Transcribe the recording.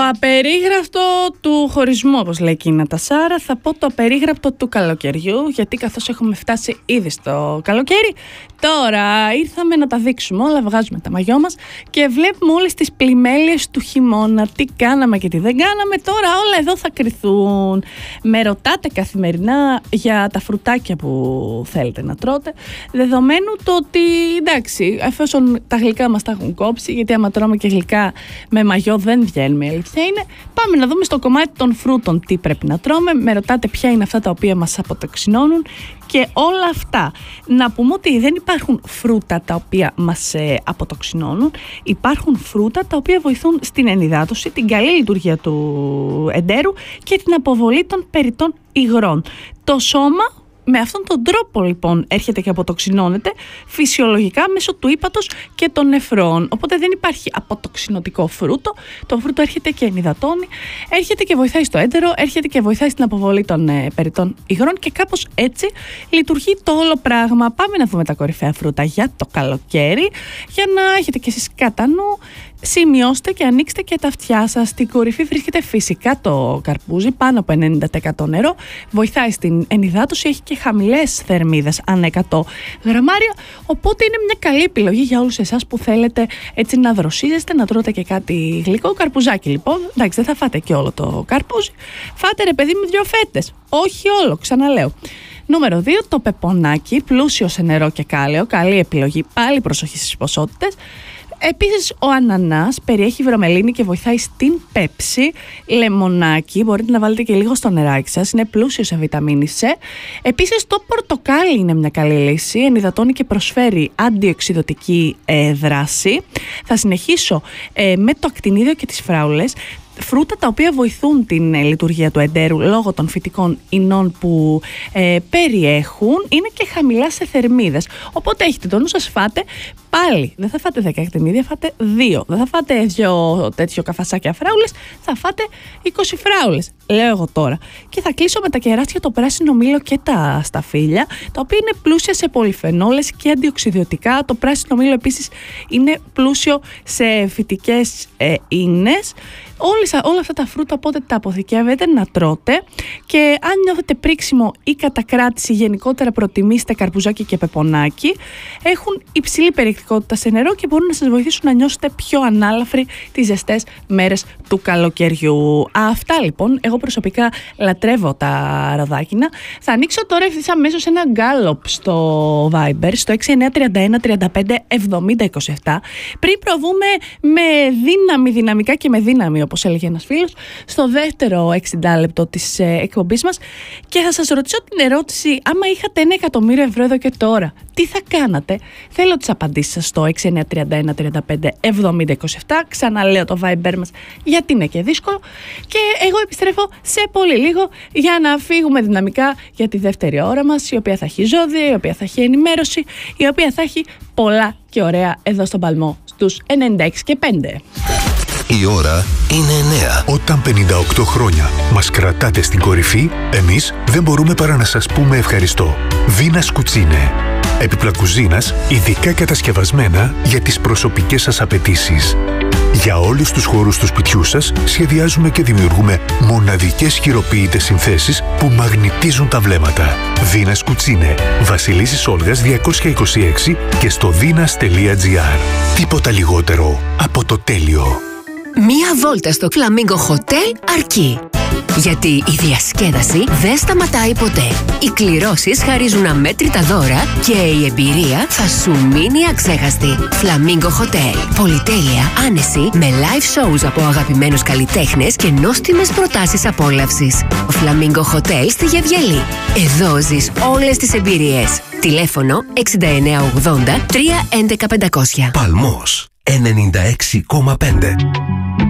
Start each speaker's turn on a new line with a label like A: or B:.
A: απερίγραπτο του χωρισμού, όπως λέει και η Νατασάρα, θα πω το απερίγραπτο του καλοκαιριού, γιατί καθώς έχουμε φτάσει ήδη στο καλοκαίρι, τώρα ήρθαμε να τα δείξουμε όλα, βγάζουμε τα μαγιό μας και βλέπουμε όλες τις πλημέλειες του χειμώνα, τι κάναμε και τι δεν κάναμε, τώρα όλα εδώ θα κριθούν. Με ρωτάτε καθημερινά για τα φρουτάκια που θέλετε να τρώτε, δεδομένου το ότι εντάξει, εφόσον τα γλυκά μας τα έχουν κόψει, γιατί άμα τρώμε και γλυκά με μαγιό δεν βγαίνουμε, η αλήθεια είναι, πάμε να δούμε στο κομμάτι των φρούτων τι πρέπει να τρώμε. Με ρωτάτε ποια είναι αυτά τα οποία μας αποτοξινώνουν και όλα αυτά. Να πούμε ότι δεν υπάρχουν φρούτα τα οποία μας αποτοξινώνουν, υπάρχουν φρούτα τα οποία βοηθούν στην ενυδάτωση, την καλή λειτουργία του εντέρου και την αποβολή των περιττών υγρών. Το σώμα με αυτόν τον τρόπο λοιπόν έρχεται και αποτοξινώνεται φυσιολογικά μέσω του ύπατος και των νεφρών. Οπότε δεν υπάρχει αποτοξινωτικό φρούτο. Το φρούτο έρχεται και ενυδατώνει, έρχεται και βοηθάει στο έντερο, έρχεται και βοηθάει στην αποβολή των περιττών υγρών και κάπως έτσι λειτουργεί το όλο πράγμα. Πάμε να δούμε τα κορυφαία φρούτα για το καλοκαίρι, για να έχετε κι εσείς κατά νου. Σημειώστε και ανοίξτε και τα αυτιά σας. Στην κορυφή βρίσκεται φυσικά το καρπούζι, πάνω από 90% νερό, βοηθάει στην ενυδάτωση, έχει και χαμηλές θερμίδες ανά 100 γραμμάρια, οπότε είναι μια καλή επιλογή για όλους εσάς που θέλετε έτσι να δροσίζεστε, να τρώτε και κάτι γλυκό. Καρπουζάκι λοιπόν, εντάξει, δεν θα φάτε και όλο το καρπούζι, φάτε ρε παιδί μου 2 φέτες, όχι όλο, ξαναλέω. Νούμερο 2, το πεπονάκι, πλούσιο σε νερό και κάλαιο, καλή επιλογή, πάλι προσοχή στις ποσότητες. Επίσης ο ανανάς περιέχει βρωμελίνη και βοηθάει στην πέψη. Λεμονάκι, μπορείτε να βάλετε και λίγο στο νεράκι σας, είναι πλούσιο σε βιταμίνη C. Επίσης το πορτοκάλι είναι μια καλή λύση, ενυδατώνει και προσφέρει αντιοξυδωτική δράση. Θα συνεχίσω με το ακτινίδιο και τις φράουλες. Φρούτα τα οποία βοηθούν την λειτουργία του εντέρου λόγω των φυτικών ινών που περιέχουν, είναι και χαμηλά σε θερμίδες. Οπότε έχετε το νου σας, φάτε πάλι, δεν θα φάτε 10 ακτινίδια, φάτε 2. Δεν θα φάτε 2 τέτοιο καφασάκια φράουλες, θα φάτε 20 φράουλες, λέω εγώ τώρα. Και θα κλείσω με τα κεράσια, το πράσινο μήλο και τα σταφύλια, τα οποία είναι πλούσια σε πολυφενόλες και αντιοξυδωτικά. Το πράσινο μήλο επίσης είναι πλούσιο σε φυτικές ίνες. Όλα αυτά τα φρούτα οπότε τα αποθηκεύετε να τρώτε, και αν νιώθετε πρίξιμο ή κατακράτηση, γενικότερα προτιμήστε καρπουζάκι και πεπονάκι. Έχουν υψηλή περιεκτικότητα σε νερό και μπορούν να σας βοηθήσουν να νιώσετε πιο ανάλαφροι τις ζεστές μέρες του καλοκαιριού. Αυτά λοιπόν, εγώ προσωπικά λατρεύω τα ροδάκινα. Θα ανοίξω τώρα ευθύς αμέσως ένα γκάλοπ στο Viber, στο 6931 35 70 27, πριν προβούμε με δυναμικά και με δύναμη, όπως έλεγε ένας φίλος, στο δεύτερο 60 λεπτό της εκπομπής μας, και θα σας ρωτήσω την ερώτηση: άμα είχατε 1.000.000 ευρώ εδώ και τώρα, τι θα κάνατε? Θέλω τις απαντήσεις σας στο 6931 35 70 27. Ξαναλέω το Viber μας γιατί είναι και δύσκολο, και εγώ επιστρέφω σε πολύ λίγο για να φύγουμε δυναμικά για τη δεύτερη ώρα μας, η οποία θα έχει ζώδια, η οποία θα έχει ενημέρωση, η οποία θα έχει πολλά και ωραία εδώ στον Παλμό στους 96,5.
B: Η ώρα είναι 9. Όταν 58 χρόνια μας κρατάτε στην κορυφή, εμείς δεν μπορούμε παρά να σας πούμε ευχαριστώ. Δίνας Κουτσίνε. Έπιπλα κουζίνας, ειδικά κατασκευασμένα για τις προσωπικές σας απαιτήσεις. Για όλους τους χώρους του σπιτιού σας σχεδιάζουμε και δημιουργούμε μοναδικές χειροποίητες συνθέσεις που μαγνητίζουν τα βλέμματα. Δίνας Κουτσίνε. Βασιλίσσης Όλγας 226 και στο dinas.gr. Τίποτα λιγότερο από το τέλειο.
C: Μία βόλτα στο Φλαμίγκο Χοτέλ αρκεί. Γιατί η διασκέδαση δεν σταματάει ποτέ. Οι κληρώσεις χαρίζουν αμέτρητα δώρα και η εμπειρία θα σου μείνει αξέχαστη. Φλαμίγκο Χοτέλ. Πολυτέλεια, άνεση, με live shows από αγαπημένους καλλιτέχνες και νόστιμες προτάσεις απόλαυσης. Φλαμίγκο Χοτέλ στη Γεβγελή. Εδώ ζεις όλες τις εμπειρίες. Τηλέφωνο 6980 311 500.
B: Παλμός 96,5.